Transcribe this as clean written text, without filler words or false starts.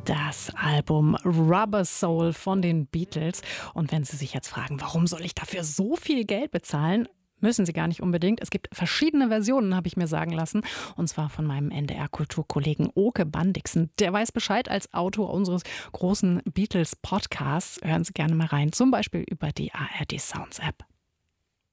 Das Album Rubber Soul von den Beatles. Und wenn Sie sich jetzt fragen, warum soll ich dafür so viel Geld bezahlen? Müssen Sie gar nicht unbedingt. Es gibt verschiedene Versionen, habe ich mir sagen lassen. Und zwar von meinem NDR-Kulturkollegen Oke Bandixen. Der weiß Bescheid als Autor unseres großen Beatles-Podcasts. Hören Sie gerne mal rein, zum Beispiel über die ARD Sounds App.